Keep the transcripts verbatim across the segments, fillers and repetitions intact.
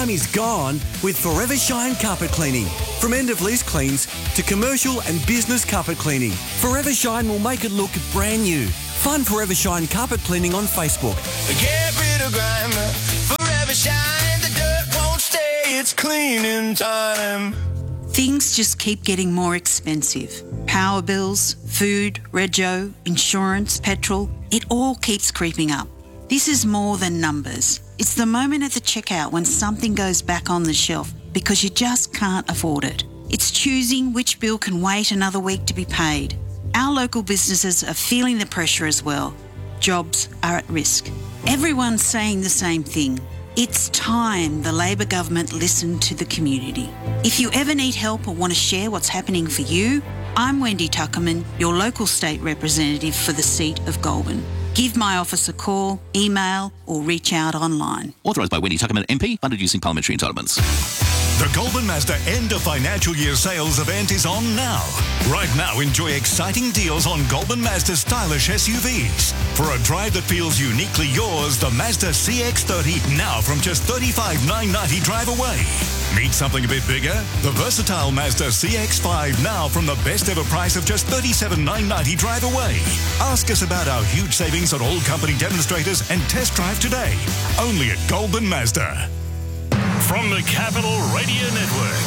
time is gone with Forever Shine Carpet Cleaning. From end-of-lease cleans to commercial and business carpet cleaning, Forever Shine will make it look brand new. Find Forever Shine Carpet Cleaning on Facebook. Get rid of grime, Forever Shine, the dirt won't stay, it's cleaning time. Things just keep getting more expensive. Power bills, food, rego, insurance, petrol, it all keeps creeping up. This is more than numbers. It's the moment at the checkout when something goes back on the shelf because you just can't afford it. It's choosing which bill can wait another week to be paid. Our local businesses are feeling the pressure as well. Jobs are at risk. Everyone's saying the same thing. It's time the Labor government listened to the community. If you ever need help or want to share what's happening for you, I'm Wendy Tuckerman, your local state representative for the seat of Goulburn. Give my office a call, email or reach out online. Authorised by Wendy Tuckerman M P, funded using parliamentary entitlements. The Goulburn Mazda end of financial year sales event is on now. Right now, enjoy exciting deals on Goulburn Mazda stylish S U Vs. For a drive that feels uniquely yours, the Mazda C X thirty now from just thirty-five thousand nine hundred ninety drive away. Need something a bit bigger? The versatile Mazda C X five now from the best ever price of just thirty-seven thousand nine hundred ninety drive away. Ask us about our huge savings on all company demonstrators and test drive today. Only at Goulburn Mazda. From the Capital Radio Network.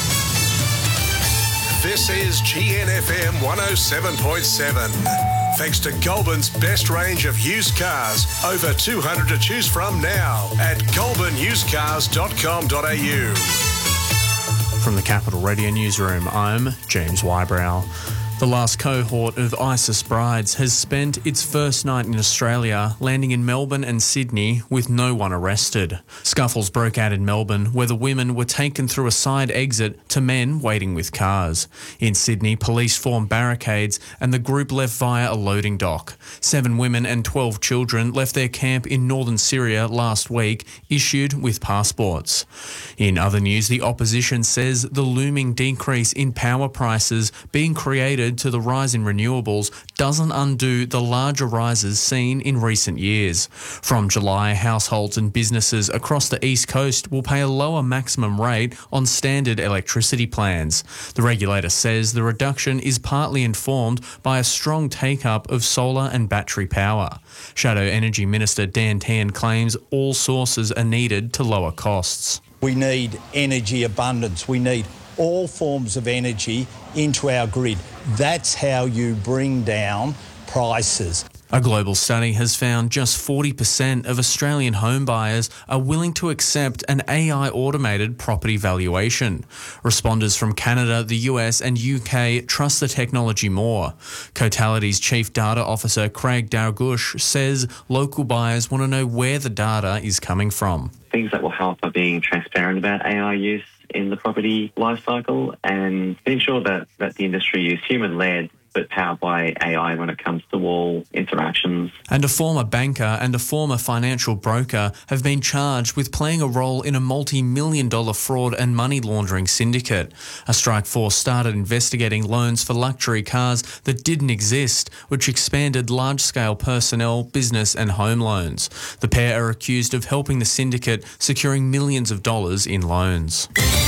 This is G N F M one oh seven point seven. Thanks to Goulburn's best range of used cars. Over two hundred to choose from now at goulburn used cars dot com dot a u. From the Capital Radio Newsroom, I'm James Wybrow. The last cohort of ISIS brides has spent its first night in Australia, landing in Melbourne and Sydney with no one arrested. Scuffles broke out in Melbourne, where the women were taken through a side exit to men waiting with cars. In Sydney, police formed barricades and the group left via a loading dock. Seven women and twelve children left their camp in northern Syria last week, issued with passports. In other news, the opposition says the looming decrease in power prices being created to the rise in renewables doesn't undo the larger rises seen in recent years. From July, households and businesses across the East Coast will pay a lower maximum rate on standard electricity plans. The regulator says the reduction is partly informed by a strong take-up of solar and battery power. Shadow Energy Minister Dan Tan claims all sources are needed to lower costs. We need energy abundance. We need all forms of energy into our grid. That's how you bring down prices. A global study has found just forty percent of Australian home buyers are willing to accept an A I-automated property valuation. Responders from Canada, the U S and U K trust the technology more. Cotality's Chief Data Officer Craig Dargush says local buyers want to know where the data is coming from. Things that will help are being transparent about A I use in the property lifecycle and ensure that, that the industry is human-led but powered by A I when it comes to all interactions. And a former banker and a former financial broker have been charged with playing a role in a multi-million dollar fraud and money laundering syndicate. A strike force started investigating loans for luxury cars that didn't exist, which expanded large-scale personnel, business and home loans. The pair are accused of helping the syndicate, securing millions of dollars in loans.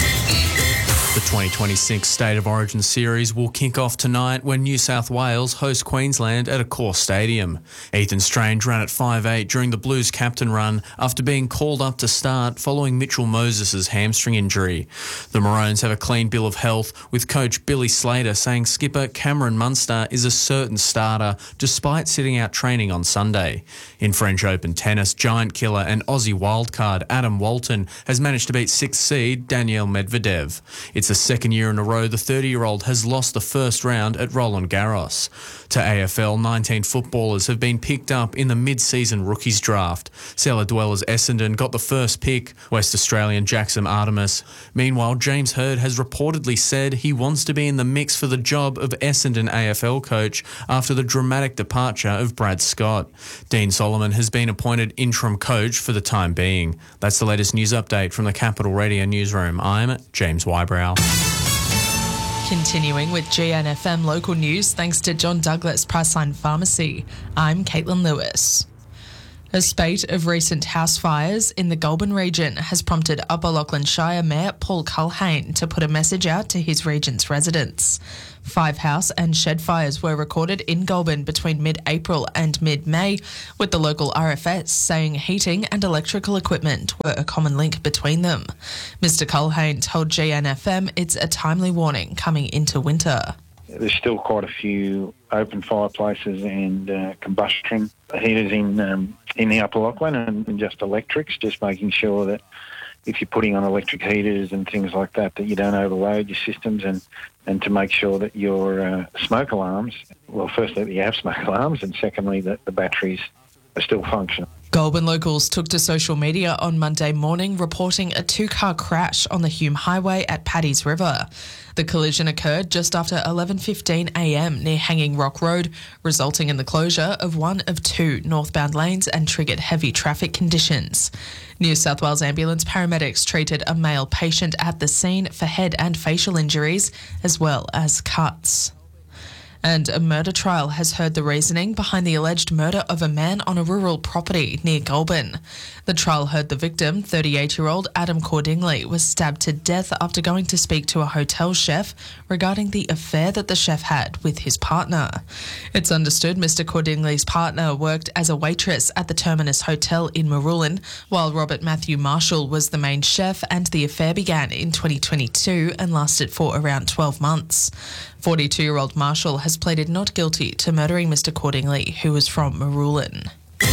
The twenty twenty-six State of Origin Series will kick off tonight when New South Wales host Queensland at Accor Stadium. Ethan Strange ran at five eight during the Blues captain run after being called up to start following Mitchell Moses' hamstring injury. The Maroons have a clean bill of health, with coach Billy Slater saying skipper Cameron Munster is a certain starter despite sitting out training on Sunday. In French Open tennis, giant killer and Aussie wildcard Adam Walton has managed to beat sixth seed Daniil Medvedev. It's the second year in a row the thirty-year-old has lost the first round at Roland Garros. To A F L, nineteen footballers have been picked up in the mid-season rookies draft. Cellar Dwellers Essendon got the first pick, West Australian Jackson Artemis. Meanwhile, James Hird has reportedly said he wants to be in the mix for the job of Essendon A F L coach after the dramatic departure of Brad Scott. Dean Solomon has been appointed interim coach for the time being. That's the latest news update from the Capital Radio Newsroom. I'm James Wybrow. Continuing with G N F M local news, thanks to John Douglas Priceline Pharmacy. I'm Caitlin Lewis. A spate of recent house fires in the Goulburn region has prompted Upper Lachlan Shire Mayor Paul Culhane to put a message out to his region's residents. Five house and shed fires were recorded in Goulburn between mid-April and mid-May, with the local R F S saying heating and electrical equipment were a common link between them. Mister Culhane told G N F M it's a timely warning coming into winter. There's still quite a few open fireplaces and uh, combustion heaters in um, in the Upper Lachlan and, and just electrics, just making sure that if you're putting on electric heaters and things like that, that you don't overload your systems, and, and to make sure that your uh, smoke alarms, well, firstly, that you have smoke alarms, and secondly, that the batteries are still functional. Goulburn locals took to social media on Monday morning reporting a two-car crash on the Hume Highway at Paddy's River. The collision occurred just after eleven fifteen a m near Hanging Rock Road, resulting in the closure of one of two northbound lanes and triggered heavy traffic conditions. New South Wales Ambulance paramedics treated a male patient at the scene for head and facial injuries, as well as cuts. And a murder trial has heard the reasoning behind the alleged murder of a man on a rural property near Goulburn. The trial heard the victim, thirty-eight-year-old Adam Cordingley, was stabbed to death after going to speak to a hotel chef regarding the affair that the chef had with his partner. It's understood Mister Cordingley's partner worked as a waitress at the Terminus Hotel in Maroolin, while Robert Matthew Marshall was the main chef, and the affair began in twenty twenty-two and lasted for around twelve months. forty-two-year-old Marshall has pleaded not guilty to murdering Mister Cordingley, who was from Maroolin.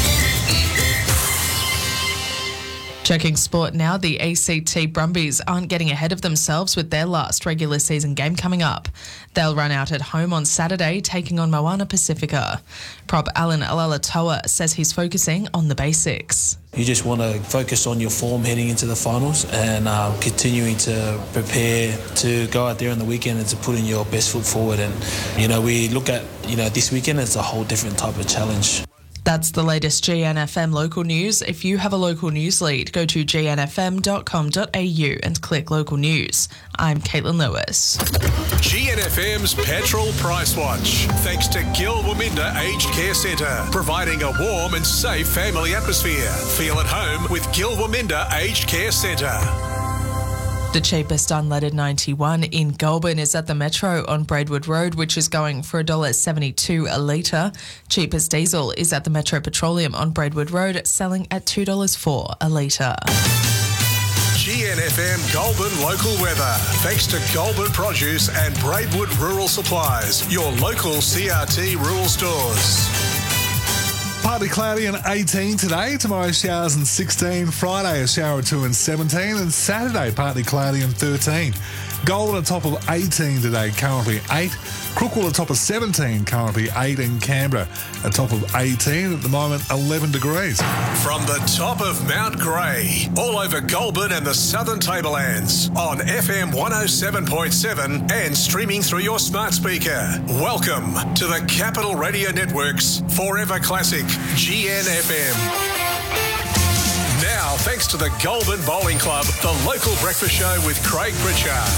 Checking sport now, the A C T Brumbies aren't getting ahead of themselves with their last regular season game coming up. They'll run out at home on Saturday, taking on Moana Pacifica. Prop Alan Alalatoa says he's focusing on the basics. You just want to focus on your form heading into the finals and uh, continuing to prepare to go out there on the weekend and to put in your best foot forward. And, you know, we look at, you know, this weekend as a whole different type of challenge. That's the latest G N F M local news. If you have a local news lead, go to g n f m dot com dot a u and click local news. I'm Caitlin Lewis. G N F M's Petrol Price Watch. Thanks to Gil Waminda Aged Care Centre, providing a warm and safe family atmosphere. Feel at home with Gil Waminda Aged Care Centre. The cheapest unleaded ninety-one in Goulburn is at the Metro on Braidwood Road, which is going for one dollar seventy-two a litre. Cheapest diesel is at the Metro Petroleum on Braidwood Road, selling at two dollars four a litre. G N F M Goulburn local weather. Thanks to Goulburn Produce and Braidwood Rural Supplies, your local C R T rural stores. Partly cloudy and eighteen today. Tomorrow showers and sixteen. Friday a shower or two and seventeen. And Saturday partly cloudy and thirteen. Goulburn a top of eighteen today, currently eight. Crookwell a top of seventeen, currently eight. And Canberra a top of eighteen, at the moment eleven degrees. From the top of Mount Grey, all over Goulburn and the Southern Tablelands, on F M one oh seven point seven and streaming through your smart speaker. Welcome to the Capital Radio Network's Forever Classic G N F M. Now, thanks to the Goulburn Bowling Club, the local breakfast show with Craig Pritchard.